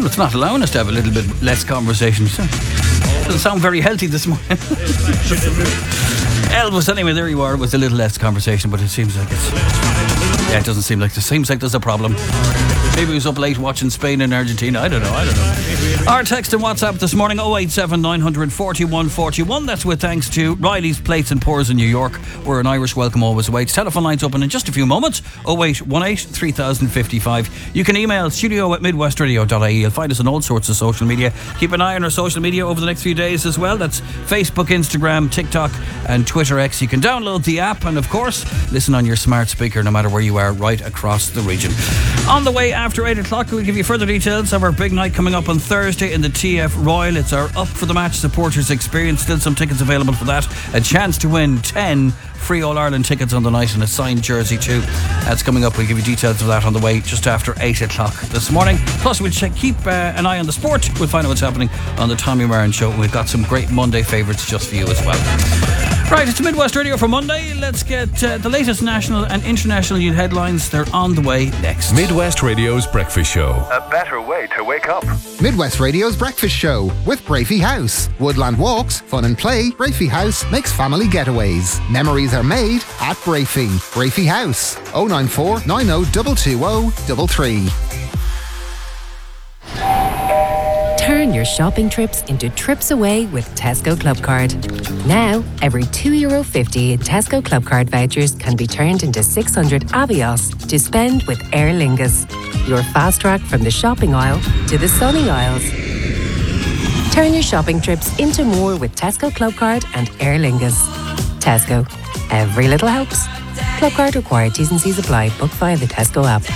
Well, it's not allowing us to have a little bit less conversation. So it doesn't sound very healthy this morning. Elvis, anyway, there you are. It was a little less conversation, but it seems like it's... Yeah, it doesn't seem like... It seems like there's a problem. Maybe he was up late watching Spain and Argentina. I don't know. Our text and WhatsApp this morning, 087 941 141. That's with thanks to Riley's Plates and Pours in New York, where an Irish welcome always awaits. Telephone lines open in just a few moments. 0818 3055. You can email studio@midwestradio.ie. You'll find us on all sorts of social media. Keep an eye on our social media over the next few days as well. That's Facebook, Instagram, TikTok and Twitter X. You can download the app and, of course, listen on your smart speaker no matter where you are right across the region. On the way after 8 o'clock, we'll give you further details of our big night coming up on Thursday in the TF Royal. It's our Up for the Match supporters experience. Still some tickets available for that. A chance to win 10 free All-Ireland tickets on the night and a signed jersey too. That's coming up. We'll give you details of that on the way just after 8 o'clock this morning. Plus we'll keep an eye on the sport. We'll find out what's happening on the Tommy Marin Show. We've got some great Monday favourites just for you as well. Right, it's Midwest Radio for Monday. Let's get the latest national and international news headlines. They're on the way next. Midwest Radio's Breakfast Show. A better way to wake up. Midwest Radio's Breakfast Show with Brafey House. Woodland walks, fun and play. Brafey House makes family getaways. Memories are made at Brafey. Brafey House. 094 90 220 33. Turn your shopping trips into trips away with Tesco Clubcard. Now, every €2.50 in Tesco Clubcard vouchers can be turned into 600 Avios to spend with Aer Lingus. Your fast track from the shopping aisle to the sunny aisles. Turn your shopping trips into more with Tesco Clubcard and Aer Lingus. Tesco. Every little helps. Clubcard required. T's and C's apply. Book via the Tesco app.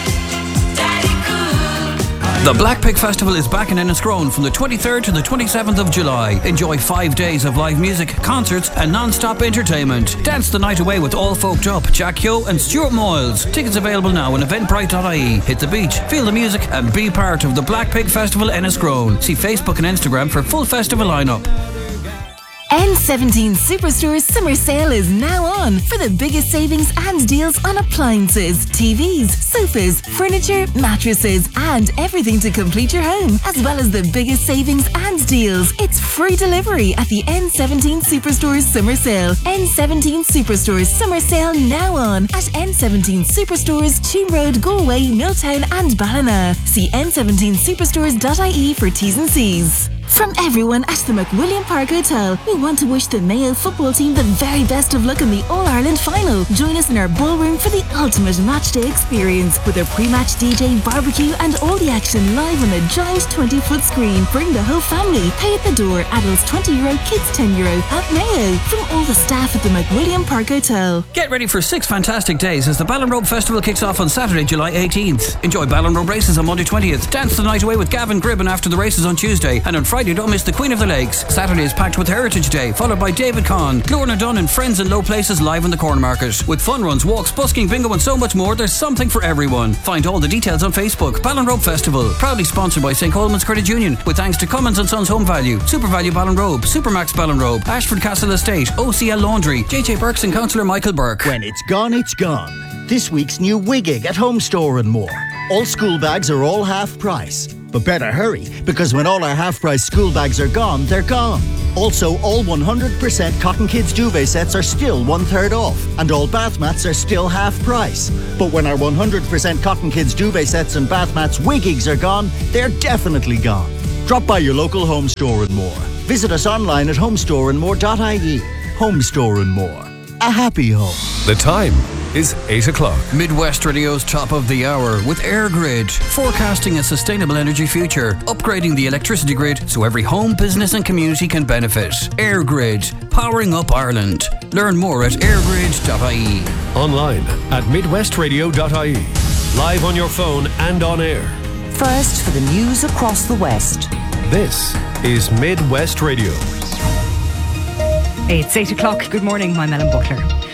The Black Pig Festival is back in Enniscrone from the 23rd to the 27th of July. Enjoy 5 days of live music, concerts and non-stop entertainment. Dance the night away with All Folked Up, Jack Yo and Stuart Moyles. Tickets available now on eventbrite.ie. Hit the beach, feel the music and be part of the Black Pig Festival Enniscrone. See Facebook and Instagram for full festival lineup. N17 Superstore Summer Sale is now on for the biggest savings and deals on appliances, TVs, sofas, furniture, mattresses and everything to complete your home, as well as the biggest savings and deals. It's free delivery at the N17 Superstore Summer Sale. N17 Superstore Summer Sale now on at N17 Superstores, Cheam Road, Galway, Milltown and Ballina. See n17superstores.ie for T's and C's. From everyone at the McWilliam Park Hotel, we want to wish the Mayo football team the very best of luck in the All-Ireland final. Join us in our ballroom for the ultimate matchday experience with a pre-match DJ, barbecue and all the action live on a giant 20-foot screen. Bring the whole family. Pay at the door. Adults €20, kids €10 at Mayo. From all the staff at the McWilliam Park Hotel. Get ready for 6 fantastic days as the Ballinrobe Festival kicks off on Saturday, July 18th. Enjoy Ballinrobe races on Monday 20th. Dance the night away with Gavin Gribben after the races on Tuesday. And on Friday, don't miss the Queen of the Lakes. Saturday is packed with Heritage Day, followed by David Conn, Glorna Dunn and friends in low places live in the corn market. With fun runs, walks, busking, bingo and so much more, there's something for everyone. Find all the details on Facebook. Ballinrobe Festival, proudly sponsored by St. Coleman's Credit Union, with thanks to Cummins & Sons Home Value, Super Value Ballinrobe, Supermax Ballinrobe, Ashford Castle Estate, OCL Laundry, JJ Burks and Councillor Michael Burke. When it's gone, it's gone. This week's new Wiggig at Home Store and more. All school bags are all half price. But better hurry, because when all our half-price school bags are gone, they're gone. Also, all 100% Cotton Kids duvet sets are still 1/3 off, and all bath mats are still half price. But when our 100% Cotton Kids duvet sets and bath mats Wiggigs are gone, they're definitely gone. Drop by your local Home Store and More. Visit us online at homestoreandmore.ie. Home Store and More. A happy home. The time is 8 o'clock. Midwest Radio's top of the hour with EirGrid, forecasting a sustainable energy future, upgrading the electricity grid so every home, business and community can benefit. EirGrid, powering up Ireland. Learn more at airgrid.ie. Online at midwestradio.ie. Live on your phone and on air. First for the news across the West. This is Midwest Radio. It's 8 o'clock. Good morning, I'm Ellen Buckler.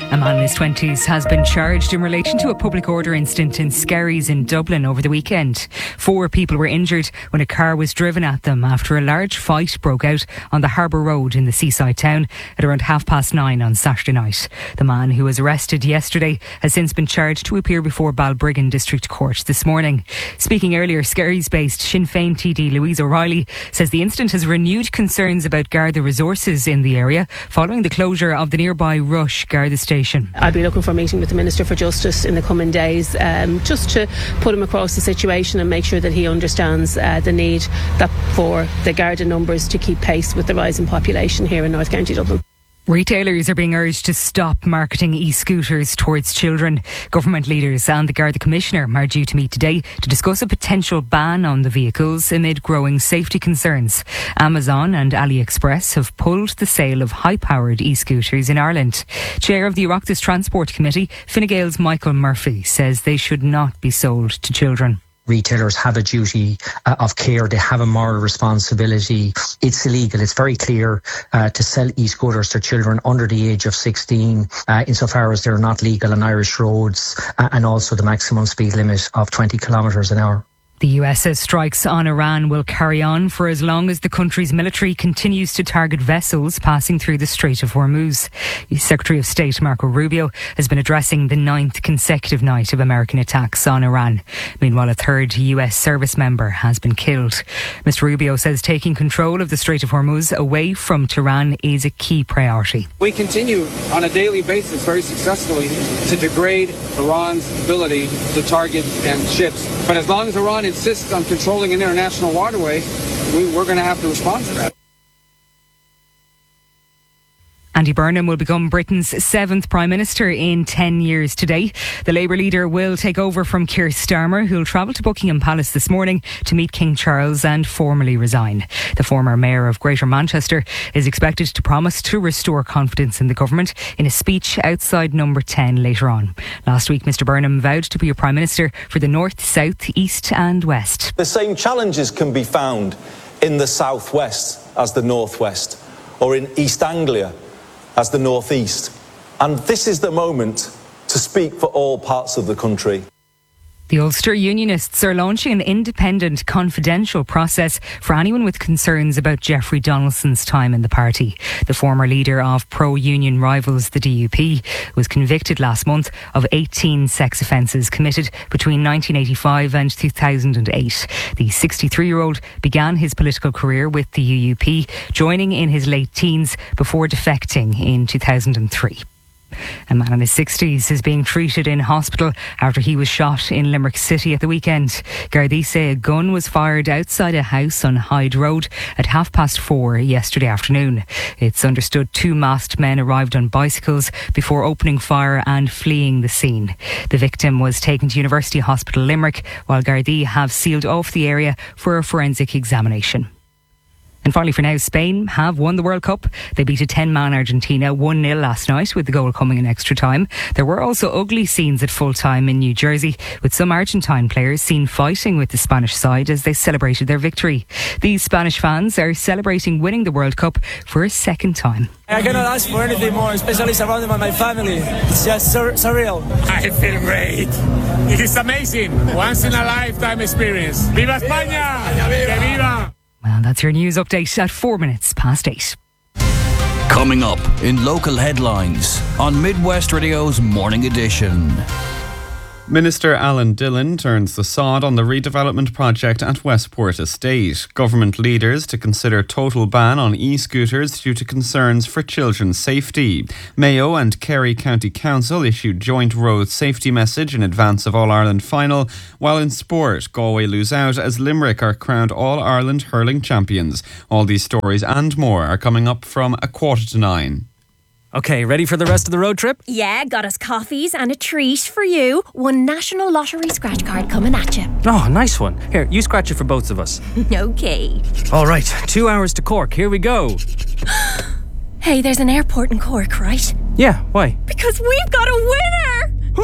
A man in his 20s has been charged in relation to a public order incident in Skerries in Dublin over the weekend. 4 people were injured when a car was driven at them after a large fight broke out on the Harbour Road in the seaside town at around 9:30 on Saturday night. The man, who was arrested yesterday, has since been charged to appear before Balbriggan District Court this morning. Speaking earlier, Skerries-based Sinn Féin TD Louise O'Reilly says the incident has renewed concerns about Garda resources in the area following the closure of the nearby Rush Garda station. I'll be looking for a meeting with the Minister for Justice in the coming days, just to put him across the situation and make sure that he understands the need for the Garda numbers to keep pace with the rising population here in North County Dublin. Retailers are being urged to stop marketing e-scooters towards children. Government leaders and the Garda Commissioner are due to meet today to discuss a potential ban on the vehicles amid growing safety concerns. Amazon and AliExpress have pulled the sale of high-powered e-scooters in Ireland. Chair of the Oireachtas Transport Committee, Fine Gael's Michael Murphy, says they should not be sold to children. Retailers have a duty of care. They have a moral responsibility. It's illegal. It's very clear to sell e-scooters to children under the age of 16, insofar as they're not legal on Irish roads, and also the maximum speed limit of 20 kilometres an hour. The US says strikes on Iran will carry on for as long as the country's military continues to target vessels passing through the Strait of Hormuz. Secretary of State Marco Rubio has been addressing the 9th consecutive night of American attacks on Iran. Meanwhile, a 3rd US service member has been killed. Mr. Rubio says taking control of the Strait of Hormuz away from Tehran is a key priority. We continue on a daily basis very successfully to degrade Iran's ability to target ships. But as long as Iran insists on controlling an international waterway, we're going to have to respond to that. Andy Burnham will become Britain's 7th Prime Minister in 10 years today. The Labour leader will take over from Keir Starmer, who will travel to Buckingham Palace this morning to meet King Charles and formally resign. The former Mayor of Greater Manchester is expected to promise to restore confidence in the government in a speech outside Number 10 later on. Last week, Mr Burnham vowed to be a Prime Minister for the North, South, East and West. The same challenges can be found in the South West as the North West, or in East Anglia as the North East. And this is the moment to speak for all parts of the country. The Ulster Unionists are launching an independent, confidential process for anyone with concerns about Jeffrey Donaldson's time in the party. The former leader of pro-union rivals, the DUP, was convicted last month of 18 sex offences committed between 1985 and 2008. The 63-year-old began his political career with the UUP, joining in his late teens before defecting in 2003. A man in his 60s is being treated in hospital after he was shot in Limerick City at the weekend. Gardaí say a gun was fired outside a house on Hyde Road at 4:30 yesterday afternoon. It's understood 2 masked men arrived on bicycles before opening fire and fleeing the scene. The victim was taken to University Hospital Limerick, while Gardaí have sealed off the area for a forensic examination. And finally for now, Spain have won the World Cup. They beat a 10-man Argentina 1-0 last night, with the goal coming in extra time. There were also ugly scenes at full time in New Jersey, with some Argentine players seen fighting with the Spanish side as they celebrated their victory. These Spanish fans are celebrating winning the World Cup for a second time. I cannot ask for anything more, especially surrounded by my family. It's just surreal. I feel great. It is amazing. Once in a lifetime experience. Viva España! Que viva! Well, that's your news update at 8:04. Coming up in local headlines on Midwest Radio's Morning Edition. Minister Alan Dillon turns the sod on the redevelopment project at Westport Estate. Government leaders to consider total ban on e-scooters due to concerns for children's safety. Mayo and Kerry County Council issued joint road safety message in advance of All-Ireland final, while in sport, Galway lose out as Limerick are crowned All-Ireland hurling champions. All these stories and more are coming up from 9:15. Okay, ready for the rest of the road trip? Yeah, got us coffees and a treat for you. One National Lottery scratch card coming at you. Oh, nice one. Here, you scratch it for both of us. Okay. All right, 2 hours to Cork. Here we go. Hey, there's an airport in Cork, right? Yeah, why? Because we've got a winner!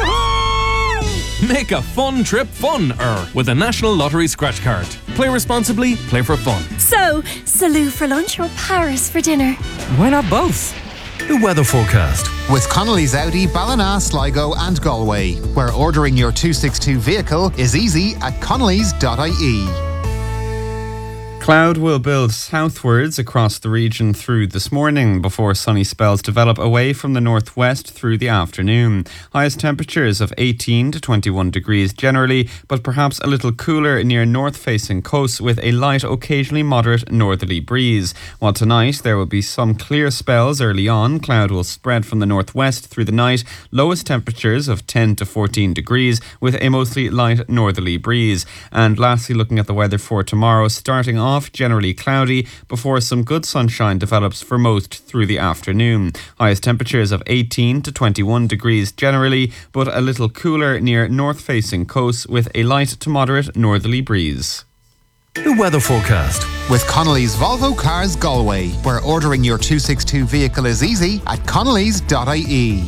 Make a fun trip fun-er with a National Lottery scratch card. Play responsibly, play for fun. So, Salou for lunch or Paris for dinner? Why not both? The weather forecast with Connolly's Audi, Ballina, Sligo and Galway, where ordering your 262 vehicle is easy at connellys.ie. Cloud will build southwards across the region through this morning before sunny spells develop away from the northwest through the afternoon. Highest temperatures of 18 to 21 degrees generally, but perhaps a little cooler near north-facing coasts with a light, occasionally moderate northerly breeze. While tonight there will be some clear spells early on, cloud will spread from the northwest through the night. Lowest temperatures of 10 to 14 degrees with a mostly light northerly breeze. And lastly, looking at the weather for tomorrow, starting off generally cloudy before some good sunshine develops for most through the afternoon. Highest temperatures of 18 to 21 degrees generally, but a little cooler near north-facing coasts with a light to moderate northerly breeze. The weather forecast with Connolly's Volvo Cars Galway, where ordering your 262 vehicle is easy at connellys.ie.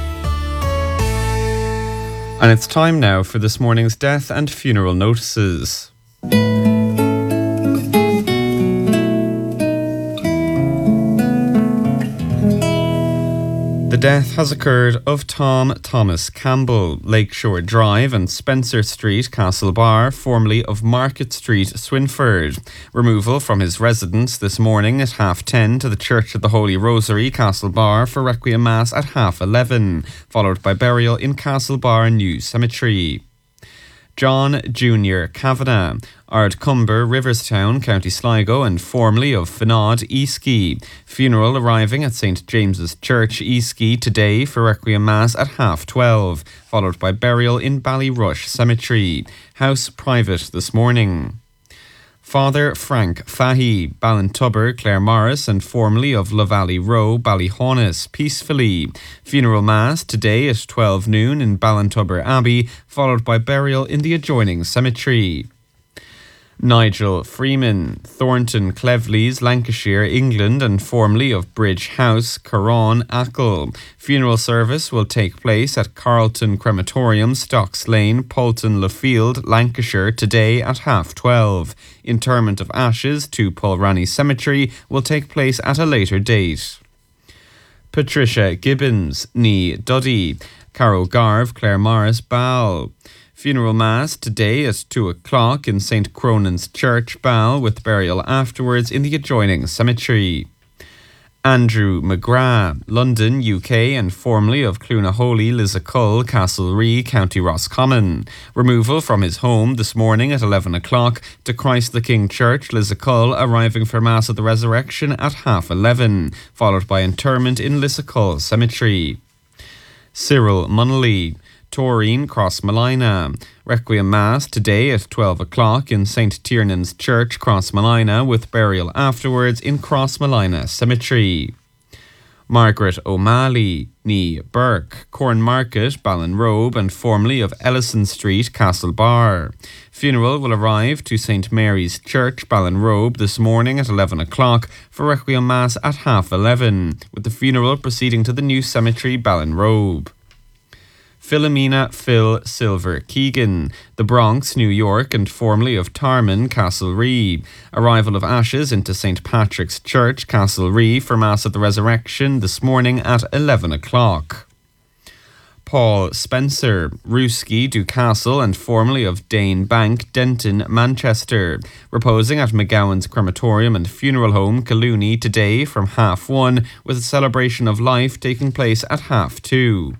And it's time now for this morning's death and funeral notices. The death has occurred of Tom Thomas Campbell, Lakeshore Drive and Spencer Street, Castlebar, formerly of Market Street, Swinford. Removal from his residence this morning at 10:30 to the Church of the Holy Rosary, Castlebar, for Requiem Mass at 11:30, followed by burial in Castlebar New Cemetery. John Junior Kavanagh, Ardcumber, Riverstown, County Sligo and formerly of Finod, Easkey. Funeral arriving at St James's Church, Easkey today for Requiem Mass at 12:30, followed by burial in Ballyrush Cemetery. House private this morning. Father Frank Fahey, Ballintubber, Claremorris and formerly of Lavalley Row, Ballyhaunis, peacefully. Funeral Mass today at 12 noon in Ballintubber Abbey, followed by burial in the adjoining cemetery. Nigel Freeman, Thornton Cleveleys, Lancashire, England and formerly of Bridge House, Carron, Achill. Funeral service will take place at Carlton Crematorium, Stocks Lane, Poulton Lefield, Lancashire today at 12:30. Interment of ashes to Pulranny Cemetery will take place at a later date. Patricia Gibbons, Nee Duddy, Carrow Garve, Claremorris, Ball. Funeral Mass today at 2:00 in St Cronan's Church, Ball, with burial afterwards in the adjoining cemetery. Andrew McGrath, London, UK and formerly of Clunaholy, Lissacull, Castlerea, County Roscommon. Removal from his home this morning at 11:00 to Christ the King Church, Lissacull, arriving for Mass of the Resurrection at 11:30, followed by interment in Lissacull Cemetery. Cyril Munnelly, Taurine, Crossmolina. Requiem Mass today at 12:00 in St Tiernan's Church, Crossmolina, with burial afterwards in Crossmolina Cemetery. Margaret O'Malley, Nee Burke, Cornmarket, Ballinrobe and formerly of Ellison Street, Castlebar. Funeral will arrive to St Mary's Church, Ballinrobe this morning at 11:00 for Requiem Mass at 11:30, with the funeral proceeding to the new cemetery, Ballinrobe. Philomena Phil Silver Keegan, The Bronx, New York and formerly of Tarman, Castlerea. Arrival of ashes into St Patrick's Church, Castlerea for Mass of the Resurrection this morning at 11:00. Paul Spencer, Rooski, Ducastle and formerly of Dane Bank, Denton, Manchester. Reposing at McGowan's Crematorium and Funeral Home, Collooney today from 1:30 with a celebration of life taking place at 2:30.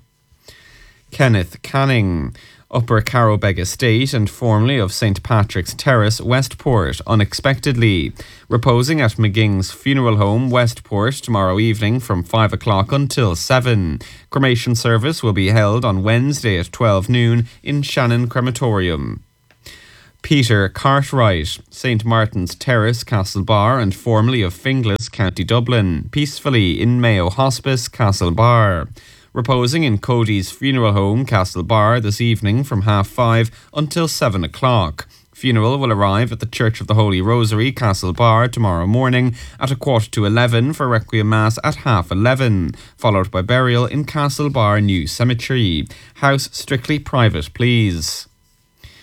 Kenneth Canning, Upper Carrowbeg Estate and formerly of St Patrick's Terrace, Westport, unexpectedly. Reposing at McGing's Funeral Home, Westport, tomorrow evening from 5:00 until 7. Cremation service will be held on Wednesday at 12 noon in Shannon Crematorium. Peter Cartwright, St Martin's Terrace, Castlebar and formerly of Finglas, County Dublin, peacefully in Mayo Hospice, Castlebar. Reposing in Cody's Funeral Home, Castlebar, this evening from 5:30 until 7:00. Funeral will arrive at the Church of the Holy Rosary, Castlebar, tomorrow morning at 11:15 for Requiem Mass at 11:30, followed by burial in Castlebar New Cemetery. House strictly private, please.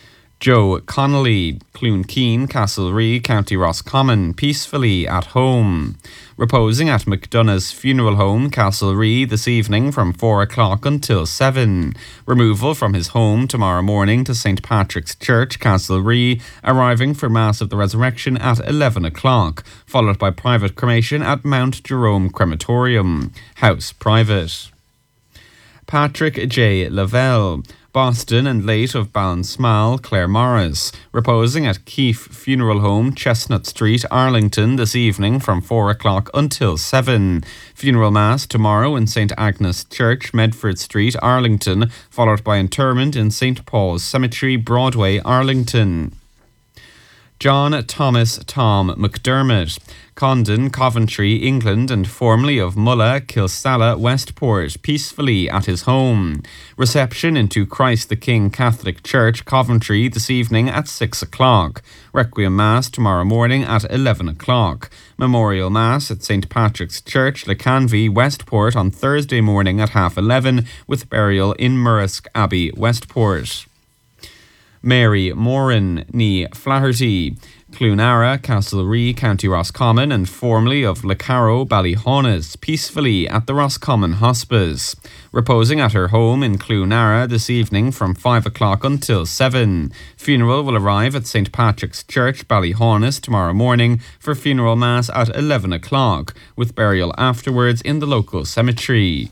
Joe Connolly, Cloonkeen, Castlerea, County Roscommon, peacefully at home. Reposing at McDonough's Funeral Home, Castlerea, this evening from 4 o'clock until 7. Removal from his home tomorrow morning to St. Patrick's Church, Castlerea, arriving for Mass of the Resurrection at 11 o'clock, followed by private cremation at Mount Jerome Crematorium. House private. Patrick J. Lavelle, Boston and late of Ballinsmall, Claire Morris, reposing at Keefe Funeral Home, Chestnut Street, Arlington, this evening from 4 o'clock until 7. Funeral Mass tomorrow in St. Agnes Church, Medford Street, Arlington, followed by interment in St. Paul's Cemetery, Broadway, Arlington. John Thomas Tom McDermott, Condon, Coventry, England, and formerly of Mulla, Kilsalla, Westport, peacefully at his home. Reception into Christ the King Catholic Church, Coventry, this evening at 6 o'clock. Requiem Mass tomorrow morning at 11 o'clock. Memorial Mass at St. Patrick's Church, Lecanvy, Westport on Thursday morning at 11:30, with burial in Murrisk Abbey, Westport. Mary Moran, ní Flaherty, Cloonara, Castlerea, County Roscommon, and formerly of Lecarrow, Ballyhaunis, peacefully at the Roscommon Hospice. Reposing at her home in Cloonara this evening from 5 o'clock until 7. Funeral will arrive at St. Patrick's Church, Ballyhaunis, tomorrow morning for funeral mass at 11 o'clock, with burial afterwards in the local cemetery.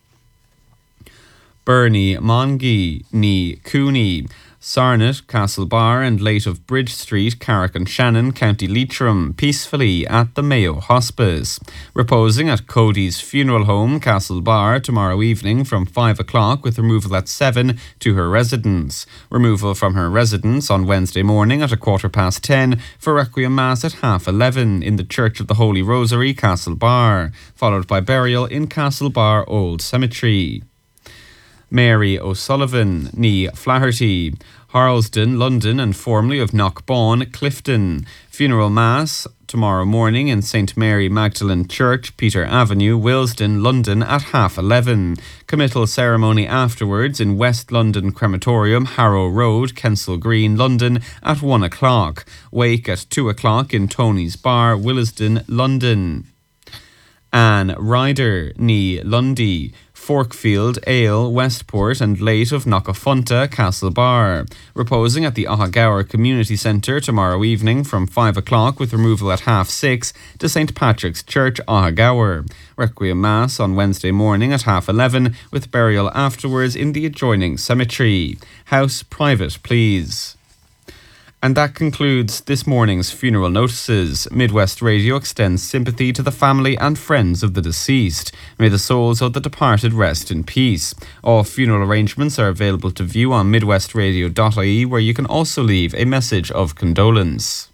Bernie Mongie, ní Cooney, Sarnet, Castlebar, and late of Bridge Street, Carrick and Shannon, County Leitrim, peacefully at the Mayo Hospice. Reposing at Cody's Funeral Home, Castlebar, tomorrow evening from 5 o'clock, with removal at 7 to her residence. Removal from her residence on Wednesday morning at 10:15 for Requiem Mass at 11:30 in the Church of the Holy Rosary, Castlebar, followed by burial in Castlebar Old Cemetery. Mary O'Sullivan, ní Flaherty, Harlesden, London, and formerly of Knockbawn, Clifton. Funeral Mass tomorrow morning in St. Mary Magdalene Church, Peter Avenue, Willesden, London at 11:30. Committal ceremony afterwards in West London Crematorium, Harrow Road, Kensal Green, London at 1 o'clock. Wake at 2 o'clock in Tony's Bar, Willesden, London. Anne Ryder, ní Lundy, Forkfield, Ale, Westport, and late of Knockafunta, Castlebar. Reposing at the Ahagower Community Centre tomorrow evening from 5 o'clock, with removal at 6:30 to St. Patrick's Church, Ahagower. Requiem Mass on Wednesday morning at 11:30, with burial afterwards in the adjoining cemetery. House private, please. And that concludes this morning's funeral notices. Midwest Radio extends sympathy to the family and friends of the deceased. May the souls of the departed rest in peace. All funeral arrangements are available to view on midwestradio.ie, where you can also leave a message of condolence.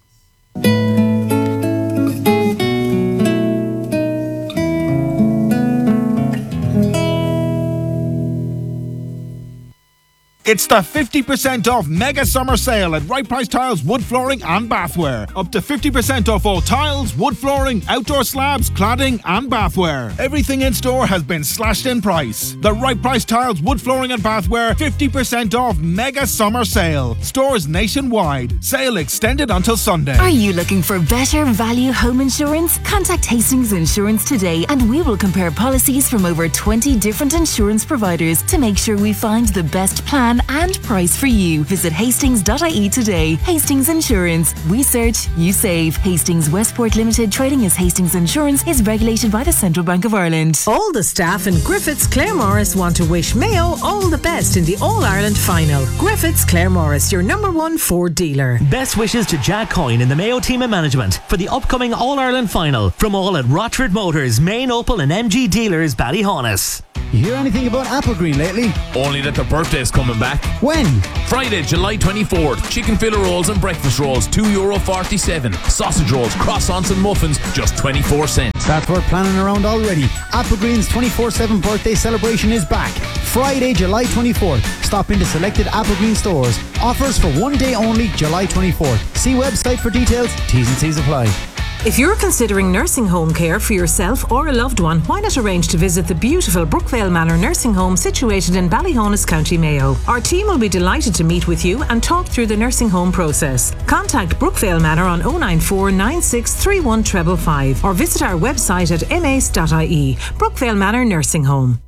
It's the 50% off mega summer sale at Right Price Tiles, Wood Flooring and Bathware. Up to 50% off all tiles, wood flooring, outdoor slabs, cladding and bathware. Everything in store has been slashed in price. The Right Price Tiles, Wood Flooring and Bathware 50% off mega summer sale. Stores nationwide. Sale extended until Sunday. Are you looking for better value home insurance? Contact Hastings Insurance today and we will compare policies from over 20 different insurance providers to make sure we find the best plan and price for you. Visit hastings.ie today. Hastings Insurance. We search, you save. Hastings Westport Limited, trading as Hastings Insurance, is regulated by the Central Bank of Ireland. All the staff in Griffiths Clare Morris want to wish Mayo all the best in the All-Ireland final. Griffiths Clare Morris, your #1 Ford dealer. Best wishes to Jack Coyne and the Mayo team and management for the upcoming All-Ireland final from all at Rochford Motors, main Opel and MG dealers, Ballyhaunis. You hear anything about Applegreen lately? Only that their birthday's coming back. When? Friday, July 24th. Chicken fillet rolls and breakfast rolls, €2.47. Sausage rolls, croissants and muffins, just 24 cents. That's worth planning around already. Applegreen's 24/7 birthday celebration is back. Friday, July 24th. Stop into selected Applegreen stores. Offers for one day only, July 24th. See website for details. T's and C's apply. If you're considering nursing home care for yourself or a loved one, why not arrange to visit the beautiful Brookvale Manor Nursing Home situated in Ballyhonus, County Mayo. Our team will be delighted to meet with you and talk through the nursing home process. Contact Brookvale Manor on 094 9631 555 or visit our website at mace.ie. Brookvale Manor Nursing Home.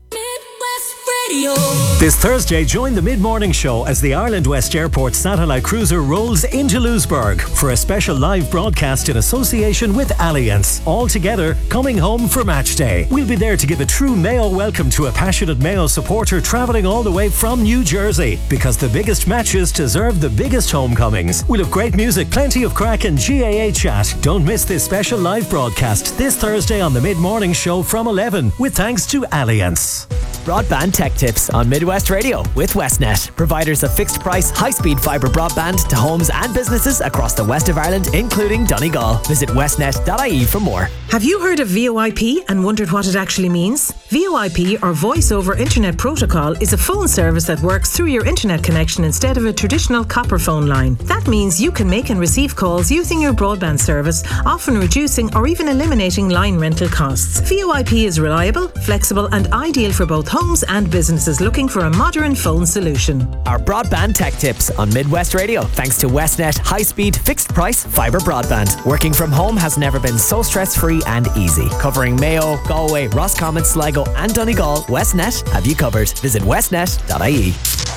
This Thursday, join the mid-morning show as the Ireland West Airport satellite cruiser rolls into Lewisburg for a special live broadcast in association with Allianz. All together, coming home for match day. We'll be there to give a true Mayo welcome to a passionate Mayo supporter travelling all the way from New Jersey, because the biggest matches deserve the biggest homecomings. We'll have great music, plenty of crack and GAA chat. Don't miss this special live broadcast this Thursday on the mid-morning show from 11, with thanks to Allianz. Broadband Tech Tips on Midwest Radio with Westnet, providers of fixed price, high-speed fibre broadband to homes and businesses across the west of Ireland, including Donegal. Visit westnet.ie for more. Have you heard of VoIP and wondered what it actually means? VoIP, or Voice over Internet Protocol, is a phone service that works through your internet connection instead of a traditional copper phone line. That means you can make and receive calls using your broadband service, often reducing or even eliminating line rental costs. VoIP is reliable, flexible and ideal for both homes and businesses looking for a modern phone solution. Our Broadband Tech Tips on Midwest Radio, thanks to Westnet high-speed, fixed-price fibre broadband. Working from home has never been so stress-free and easy. Covering Mayo, Galway, Roscommon, Sligo and Donegal, Westnet have you covered. Visit westnet.ie.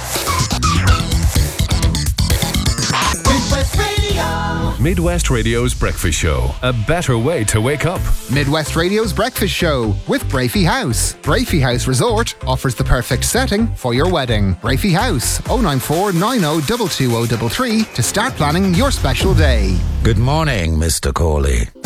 Midwest Radio's Breakfast Show. A better way to wake up. Midwest Radio's Breakfast Show with Brafey House. Brafey House Resort offers the perfect setting for your wedding. Brafey House, 094 90 22033 to start planning your special day. Good morning, Mr. Corley.